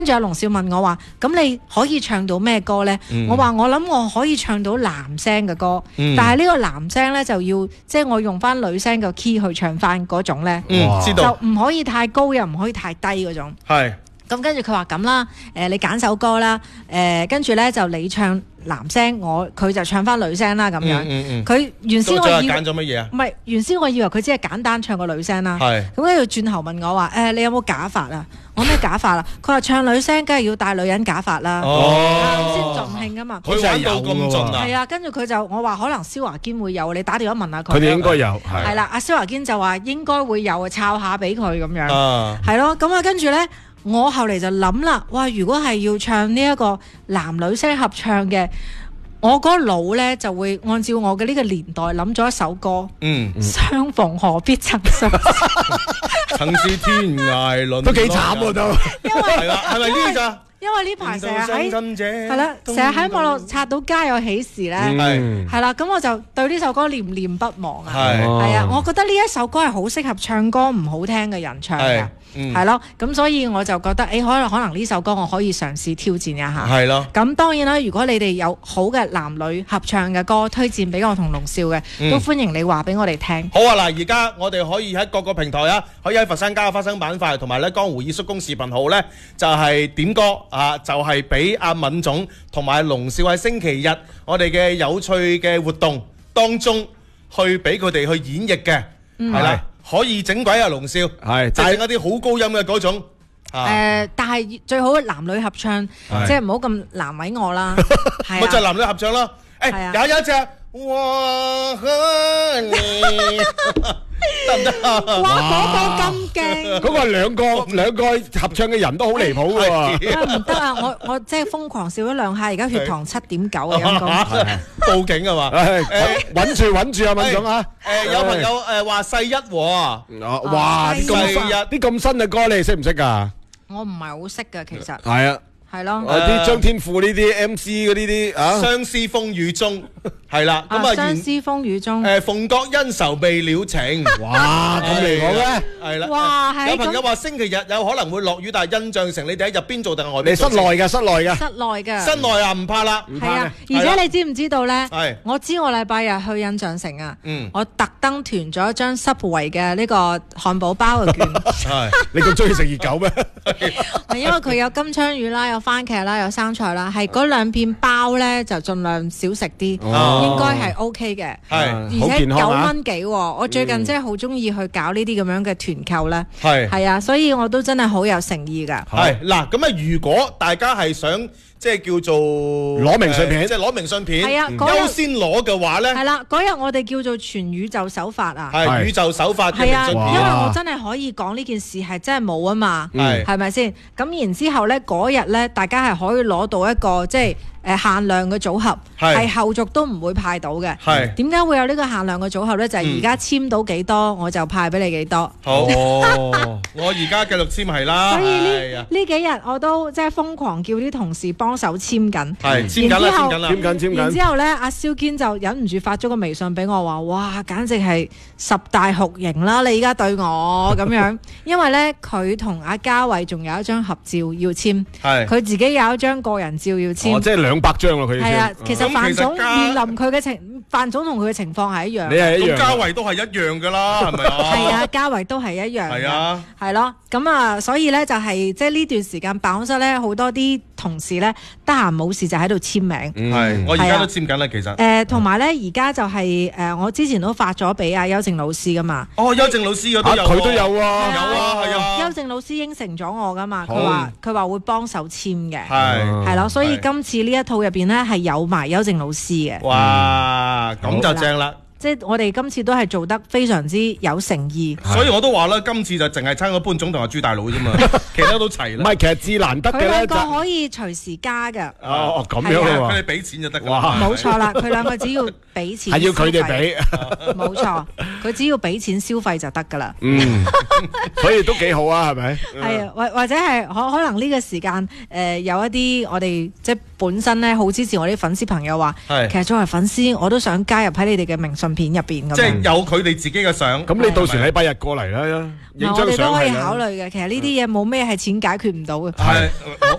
住阿龍少問我話：咁你可以唱到咩歌呢？我話我諗我可以唱到男聲嘅歌，但係呢個男聲呢，就要即係我用翻女聲嘅 key 去唱翻嗰種呢， 知道就唔可以太高又唔可以太低嗰種。 係。 咁跟住佢話咁啦，你揀首歌啦，跟住呢就你唱男聲，佢就唱翻女聲啦咁樣。佢原先我以為揀咗乜嘢啊？ 唔係，原先我以為佢只係簡單唱個女聲啦。 係。 咁跟住轉頭問我話：你有冇假髮啊？我咩假髮啊？佢話唱女聲梗係要戴女人假髮啦，先盡興噶嘛。 佢玩到咁盡啊！ 係啊，跟住佢就我話可能蕭華堅會有，你打電話問下佢。 佢哋應該有係啦，阿蕭華堅就話應該會有，抄下俾佢咁樣。係咯，咁啊跟住咧。我後嚟就諗啦，哇！如果係要唱呢一個男女聲合唱嘅，我嗰個腦咧就會按照我嘅呢個年代諗咗一首歌，相逢何必曾相識， 曾是天涯淪落， 都幾慘喎都。 因為係啦，係咪呢個咋？ 因為呢排成日喺係啦，成日喺網絡刷到家有喜事咧，係啦，咁我就對呢首歌念念不忘啊。係啊，我覺得呢一首歌係好適合唱歌唔好聽嘅人唱嘅。係咯，咁所以我就覺得，可能呢首歌我可以嘗試挑戰一下。 係咯， 咁當然啦，如果你哋有好嘅男女合唱嘅歌推薦俾我同龍少嘅，都歡迎你話俾我哋聽。 好啊，嗱，而家我哋可以喺各個平台啊，可以喺佛山家嘅花生板塊同埋咧江湖二叔公視頻號咧，就係點歌啊，就係俾阿敏總同埋龍少喺星期日我哋嘅有趣嘅活動當中去俾佢哋去演繹嘅，係啦。可以整鬼啊龍少，係即係整一啲好高音嘅嗰種。 但係最好男女合唱，即係唔好咁難為我啦。 咪就係男女合唱咯。有一隻我和你得唔得啊？ 哇！嗰個咁勁， 嗰個兩個合唱嘅人都好離譜喎。 唔得啊！我即係瘋狂笑咗2下，而家血糖7.9啊，陰公。 報警啊嘛！ 穩住啊，敏總啊！ 有朋友話世一喎， 哇！啲咁新嘅歌你識唔識㗎？ 我唔係好識㗎，其實。 係啊。 係咯， 啲張天賦呢啲 MC 嗰啲啊， 相思風雨中係啦，咁啊相思風雨中， 鳳閣恩仇未了情， 哇咁嚟講咧， 係啦， 哇有朋友話星期日有可能會落雨，但係印象城你哋喺入邊做定係外邊？ 你室內嘅， 室內啊唔怕啦， 係啊，而且你知唔知道咧？ 係， 我知我禮拜日去印象城啊，我特登團咗一張 Subway 嘅呢個漢堡包嘅券， 你咁中意食熱狗咩？ 因為佢有金槍魚啦，有番茄啦，有生菜啦，係嗰2片包咧就盡量少食啲，應該係 OK 嘅，而且9蚊幾。我最近真係好中意去搞呢啲咁樣嘅團購咧，係啊，所以我都真係好有誠意㗎。 係嗱，咁啊，如果大家係想即係叫做攞明信片， 即係攞明信片， 係啊， 優先攞嘅話咧， 係啦，嗰日我哋叫做全宇宙手法啊， 係宇宙手法嘅明信片， 因為我真係可以講呢件事係真係冇啊嘛，係咪先？咁然之後咧，嗰日咧，大家係可以攞到一個即係限量嘅組合，係後續都唔會派到嘅。係點解會有呢個限量嘅組合咧？就係而家簽到幾多，我就派俾你幾多。 好，我而家繼續簽係啦。 所以呢幾日我都即係瘋狂叫啲同事幫手簽緊， 係簽緊啦，簽緊。 然之後咧，阿蕭堅就忍唔住發咗個微信俾我話：哇，簡直係10大酷刑啦！你而家對我咁樣，因為咧佢同阿嘉偉仲有一張合照要簽，佢自己有一張個人照要簽。 即係200張咯，佢係啊，其實范總面臨佢嘅范總同佢嘅情況係一樣， 你係一樣， 咁嘉維都係一樣噶啦，係咪啊？ 係啊，嘉維都係一樣，係啊，係咯，咁啊，所以咧就係即係呢段時間辦公室咧好多啲同事咧得閒冇事就喺度簽名， 係，我而家都簽緊啦，其實。 同埋咧而家就係我之前都發咗俾阿邱靜老師噶嘛。 哦，邱靜老師嗰都有， 佢都有啊， 有啊，係啊。 邱靜老師應承咗我噶嘛，佢話會幫手簽嘅， 係咯，所以今次呢一套入邊咧係有埋邱靜老師嘅。 哇，咁就正啦！ 即係我哋今次都係做得非常之有誠意， 所以我都話啦，今次就淨係差咗潘總同阿朱大佬啫嘛，其他都齊啦。 唔係，其實至難得嘅咧， 佢兩個可以隨時加㗎。 哦，咁樣嘅喎， 佢哋俾錢就得㗎啦。 冇錯啦，佢兩個只要俾錢， 係要佢哋俾。 冇錯，佢只要俾錢消費就得㗎啦。 所以都幾好啊，係咪？ 係啊，或者係可能呢個時間有一啲我哋即係本身咧好支持我啲粉絲朋友話，其實作為粉絲我都想加入喺你哋嘅明信相片入邊咁樣。 即係有佢哋自己嘅相。 咁你到時禮拜日過嚟啦，影張我哋都可以相係啦考慮嘅。其實呢啲嘢冇咩係錢解決唔到嘅。 係。